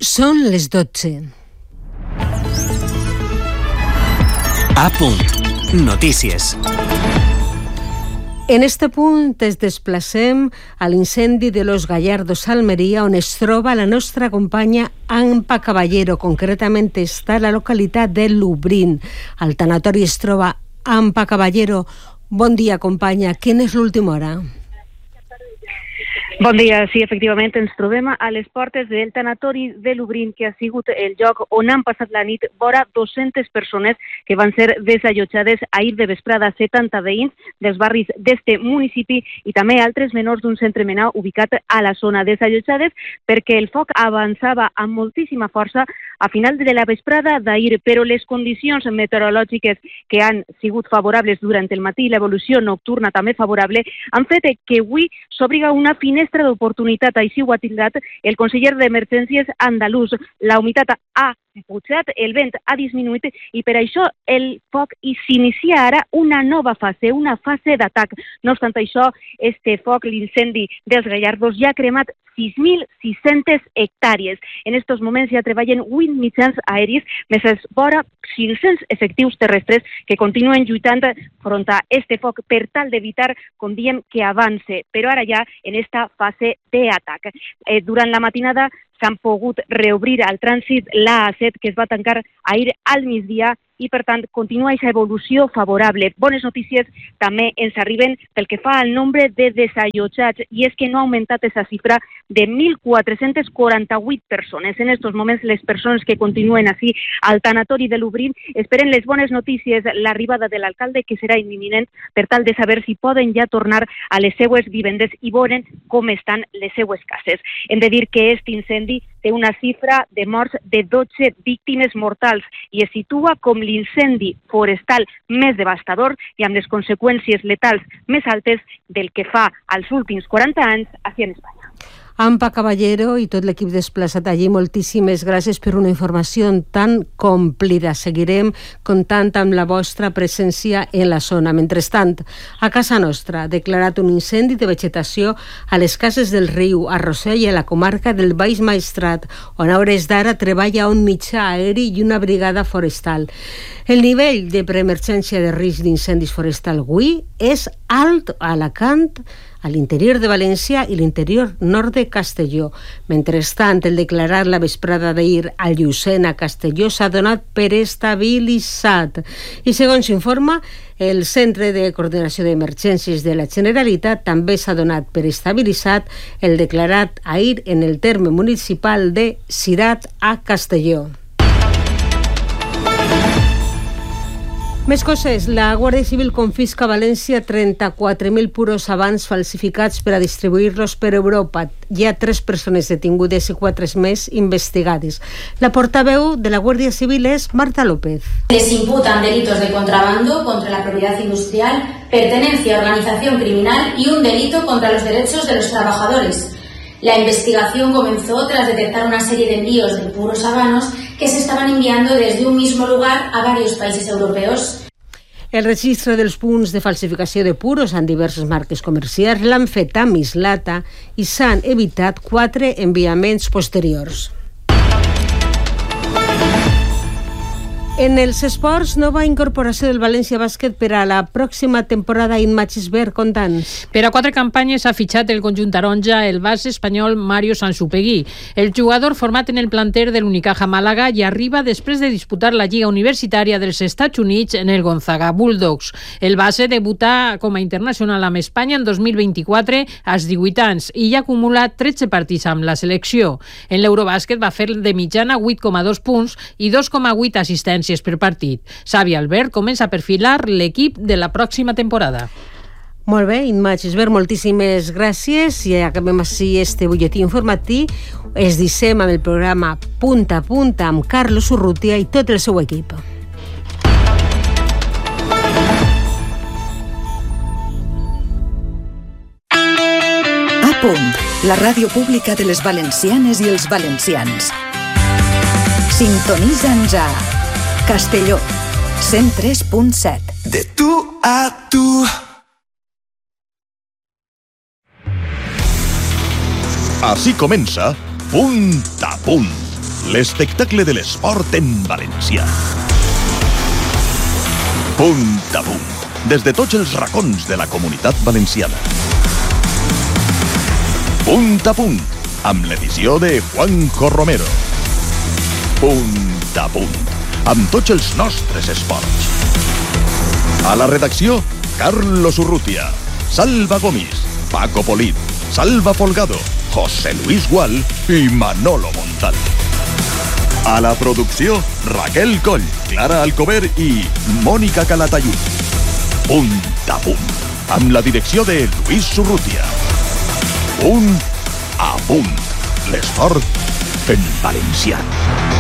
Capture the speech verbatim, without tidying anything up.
Són les dotze. A punt. Notícies. En este punt es desplacem a l'incendi de Los Gallardos a Almeria, on es troba la nostra companya Ampa Caballero. Concretament està a la localitat de Lubric. Al tanatori es troba Ampa Caballero. Bon dia, companya. Quina és l'última hora? Bon dia, sí, efectivament ens trobem a les portes del tanatori de Lubric, que ha sigut el lloc on han passat la nit vora dues-centes persones que van ser desallotjades ahir de vesprada. setanta veïns dels barris d'este municipi i també altres menors d'un centre menor ubicat a la zona, desallotjades perquè el foc avançava amb moltíssima força a final de la vesprada d'ahir, però les condicions meteorològiques que han sigut favorables durant el matí i l'evolució nocturna també favorable han fet que avui s'obriga una finestra d'oportunitat. Així ho ha tildat el conseller d'Emergències andalús. La humitat ha pujat, el vent ha disminuït i per això el foc s'inicia ara una nova fase, una fase d'atac. No obstant això, este foc, l'incendi dels Gallardos, ja ha cremat sis mil sis-centes hectàrees. En estos moments ja treballen vuit mitjans aèris, més els vora cinc-cents efectius terrestres que continuen lluitant front a este foc per tal d'evitar, com diem, que avance. Però ara ja en esta fase d'atac. Eh, durant la matinada s'han pogut reobrir al trànsit l'A A set, que es va tancar ahir al migdia, i per tant continua aquesta evolució favorable. Bones notícies també ens arriben pel que fa al nombre de desallotjats, i és que no ha augmentat aquesta xifra de mil quatre-cents quaranta-vuit persones. En aquests moments les persones que continuen així al tanatori de Lubric esperen les bones notícies, l'arribada de l'alcalde, que serà imminent, per tal de saber si poden ja tornar a les seues vivendes i veure com estan les seues cases. Hem de dir que aquest incendi té una xifra de morts de dotze víctimes mortals i es situa com l'incendi forestal més devastador i amb les conseqüències letals més altes del que fa als últims quaranta anys aquí en Espanya. Ampa Caballero i tot l'equip desplaçat allí, moltíssimes gràcies per una informació tan complida. Seguirem comptant amb la vostra presència en la zona. Mentrestant, a casa nostra ha declarat un incendi de vegetació a les cases del Riu, a Rossell i a la comarca del Baix Maestrat, on a hores d'ara treballa un mitjà aeri i una brigada forestal. El nivell de preemergència de risc d'incendis forestal avui és alt a Alacant, a l'interior de València i l'interior nord de Castelló. Mentrestant, el declarat la vesprada d'ahir al Llucena, Castelló, s'ha donat per estabilitzat. I segons s'informa, el Centre de Coordinació d'Emergències de la Generalitat també s'ha donat per estabilitzat el declarat ahir en el terme municipal de Cirat a Castelló. Més coses. La Guàrdia Civil confisca a València trenta-quatre mil puros abans falsificats per a distribuir-los per Europa. Hi ha tres persones detingudes i quatre més investigades. La portaveu de la Guàrdia Civil és Marta López. Les imputan delitos de contrabando contra la propiedad industrial, pertenencia a organización criminal y un delito contra los derechos de los trabajadores. La investigación comenzó tras detectar una serie de envíos de puros habanos que se estaban enviando desde un mismo lugar a varios países europeos. El registre dels punts de falsificació de puros en diverses marques comercials l'han fet a Mislata i s'han evitat quatre enviaments posteriors. En els esports, nova incorporació del València Bàsquet per a la pròxima temporada. Imatges Ver, contants. Per a quatre campanyes ha fitxat el conjunt taronja el base espanyol Mario Sansupegui. El jugador format en el planter de l'Unicaja Màlaga i arriba després de disputar la Lliga Universitària dels Estats Units en el Gonzaga Bulldogs. El base debutà com a internacional amb Espanya en dos mil vint-i-quatre als divuit anys i ja ha acumulat tretze partits amb la selecció. En l'Eurobàsquet va fer de mitjana vuit coma dos punts i dos coma vuit assistències per partit. Xavi Albert comença a perfilar l'equip de la pròxima temporada. Molt bé, Imatges Ver, moltíssimes gràcies i acabem així este butlletí informatiu. Es deixem amb el programa Punta a Punta amb Carlos Urrutia i tot el seu equip. A punt, la ràdio pública de les valencianes i els valencians. Sintonitza'ns a Castelló, cent tres punt set. De tu a tu. Así comienza Punta a Punt. l'espectacle de l'esport en valencià. Punt a punt, des de tots els racons de la comunitat valenciana. Punt a punt, amb l'edició de Juanjo Romero. Punt a punt, amb tots els nostres esports. A la redacció, Carlos Urrutia, Salva Gomis, Paco Polit, Salva Folgado, José Luis Gual i Manolo Montal. A la producció, Raquel Coll, Clara Alcover i Mònica Calatayud. Punt a punt, amb la direcció de Luis Urrutia. Punt a punt, l'esport en valencià.